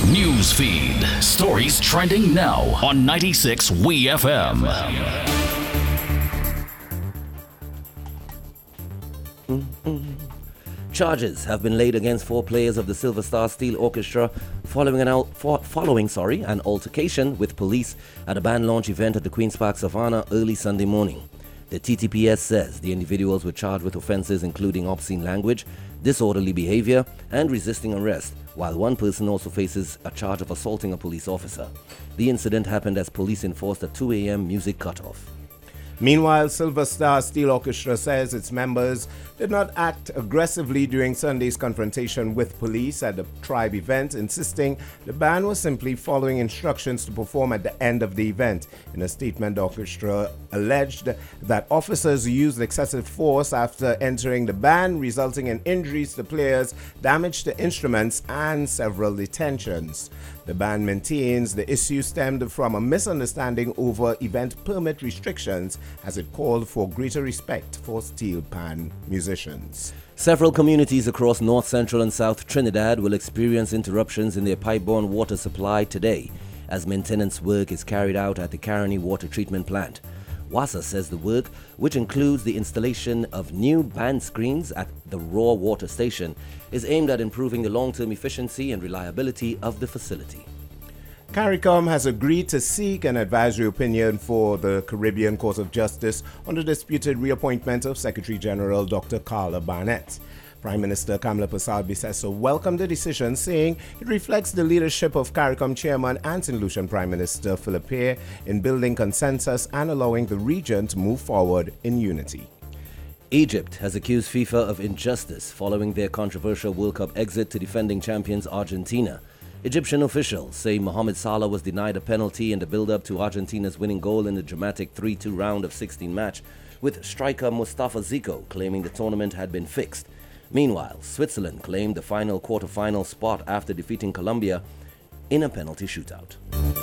News feed. Stories trending now on 96 WE FM. Charges have been laid against 4 players of the Silver Star Steel Orchestra following an altercation with police at a band launch event at the Queen's Park Savannah early Sunday morning. The TTPS says the individuals were charged with offences including obscene language, disorderly behaviour and resisting arrest, while one person also faces a charge of assaulting a police officer. The incident happened as police enforced a 2 a.m. music cutoff. Meanwhile, Silver Star Steel Orchestra says its members did not act aggressively during Sunday's confrontation with police at the Tribe event, insisting the band was simply following instructions to perform at the end of the event. In a statement, the orchestra alleged that officers used excessive force after entering the band, resulting in injuries to players, damage to instruments, and several detentions. The band maintains the issue stemmed from a misunderstanding over event permit restrictions, as it called for greater respect for steel pan musicians. Several communities across North Central and South Trinidad will experience interruptions in their pipe-borne water supply today as maintenance work is carried out at the Caroni Water Treatment Plant. WASA says the work, which includes the installation of new band screens at the raw water station, is aimed at improving the long-term efficiency and reliability of the facility. CARICOM has agreed to seek an advisory opinion for the Caribbean Court of Justice on the disputed reappointment of Secretary General Dr. Carla Barnett. Prime Minister Kamla Persad-Bissessor welcomed the decision, saying it reflects the leadership of CARICOM Chairman and St. Lucian Prime Minister Philip Hare in building consensus and allowing the region to move forward in unity. Egypt has accused FIFA of injustice following their controversial World Cup exit to defending champions Argentina. Egyptian officials say Mohamed Salah was denied a penalty in the build-up to Argentina's winning goal in the dramatic 3-2 round of 16 match, with striker Mustafa Zico claiming the tournament had been fixed. Meanwhile, Switzerland claimed the final quarter-final spot after defeating Colombia in a penalty shootout.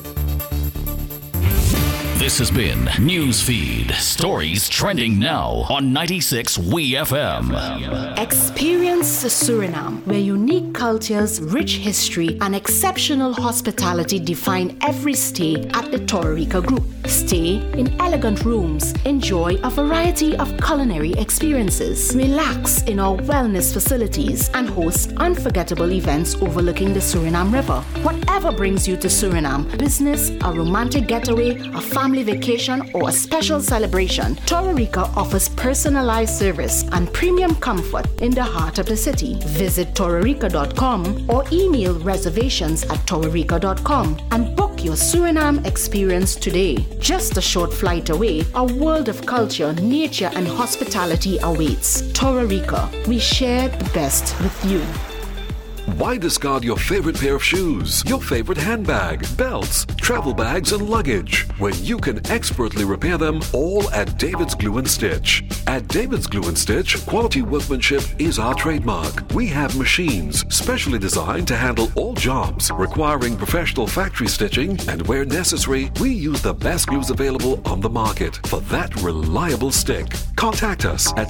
This has been Newsfeed. Stories trending now on 96 WE FM. Experience Suriname, where unique cultures, rich history, and exceptional hospitality define every stay at the Torrerica Group. Stay in elegant rooms, enjoy a variety of culinary experiences, relax in our wellness facilities, and host unforgettable events overlooking the Suriname River. Whatever brings you to Suriname, business, a romantic getaway, a family vacation, or a special celebration, Torrerica offers personalized service and premium comfort in the heart of the city. Visit torrerica.com or email reservations at torrerica.com and book your Suriname experience today. Just a short flight away, a world of culture, nature, and hospitality awaits. Torrerica, we share the best with you. Why discard your favorite pair of shoes, your favorite handbag, belts, travel bags, and luggage when you can expertly repair them all at David's Glue and Stitch? At David's Glue and Stitch, quality workmanship is our trademark. We have machines specially designed to handle all jobs requiring professional factory stitching, and where necessary, we use the best glues available on the market for that reliable stick. Contact us at